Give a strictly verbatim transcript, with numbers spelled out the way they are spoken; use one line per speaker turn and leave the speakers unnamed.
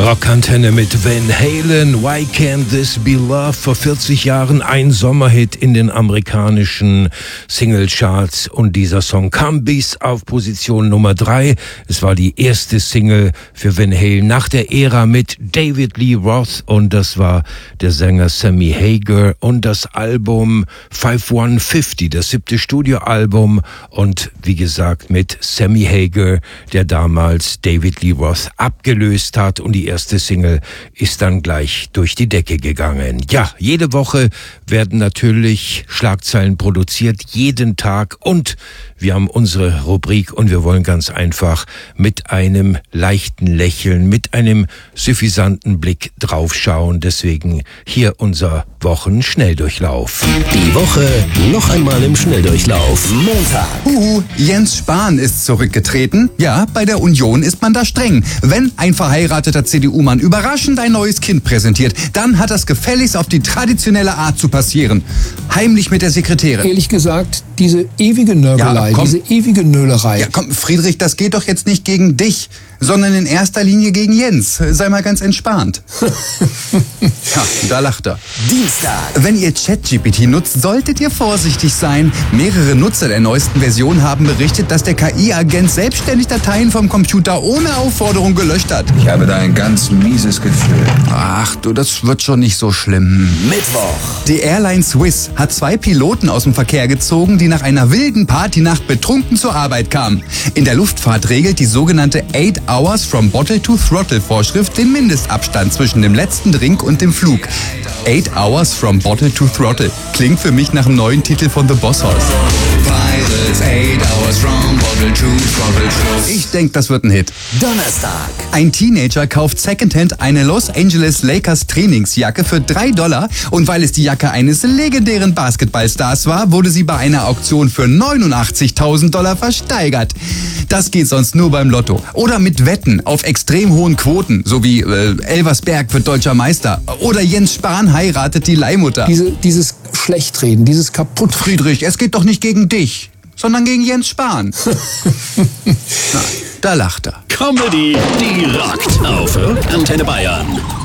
Rockantenne mit Van Halen, Why Can't This Be Love? Vor vierzig Jahren ein Sommerhit in den amerikanischen Singlecharts und dieser Song kam bis auf Position Nummer drei. Es war die erste Single für Van Halen nach der Ära mit David Lee Roth und das war der Sänger Sammy Hagar und das Album fünf fünfzig, das siebte Studioalbum und wie gesagt mit Sammy Hagar, der damals David Lee Roth abgelöst hat und die erste Single ist dann gleich durch die Decke gegangen. Ja, jede Woche werden natürlich Schlagzeilen produziert, jeden Tag und wir haben unsere Rubrik und wir wollen ganz einfach mit einem leichten Lächeln, mit einem suffisanten Blick draufschauen. Deswegen hier unser Wochenschnelldurchlauf.
Die Woche noch einmal im Schnelldurchlauf. Montag.
Huhu, Jens Spahn ist zurückgetreten. Ja, bei der Union ist man da streng. Wenn ein verheirateter C D U-Mann überraschend ein neues Kind präsentiert, dann hat das gefälligst auf die traditionelle Art zu passieren. Heimlich mit der Sekretärin.
Ehrlich gesagt, diese ewige Nörgelei,
Ja, komm.
diese ewige Nölerei.
Ja, komm, Friedrich, das geht doch jetzt nicht gegen dich, sondern in erster Linie gegen Jens. Sei mal ganz entspannt. Ja, da lacht er.
Dienstag.
Wenn ihr ChatGPT nutzt, solltet ihr vorsichtig sein. Mehrere Nutzer der neuesten Version haben berichtet, dass der K I-Agent selbstständig Dateien vom Computer ohne Aufforderung gelöscht hat.
Ich habe da ein ganz mieses Gefühl.
Ach du, das wird schon nicht so schlimm.
Mittwoch.
Die Airline Swiss hat zwei Piloten aus dem Verkehr gezogen, die nach einer wilden Partynacht betrunken zur Arbeit kamen. In der Luftfahrt regelt die sogenannte eight hours from Bottle to Throttle Vorschrift den Mindestabstand zwischen dem letzten Drink und dem Flug. eight hours from Bottle to Throttle klingt für mich nach einem neuen Titel von The Boss Hoss. Ich denke, das wird ein Hit.
Donnerstag.
Ein Teenager kauft Secondhand eine Los Angeles Lakers Trainingsjacke für drei Dollar und weil es die Jacke eines legendären Basketballstars war, wurde sie bei einer Auktion für neunundachtzigtausend Dollar versteigert. Das geht sonst nur beim Lotto. Oder mit Wetten auf extrem hohen Quoten, so wie äh, Elversberg wird deutscher Meister oder Jens Spahn heiratet die Leihmutter.
Diese, dieses Schlechtreden, dieses kaputt.
Friedrich, es geht doch nicht gegen dich, sondern gegen Jens Spahn. Na, da lacht er.
Comedy, die rockt auf Antenne Bayern.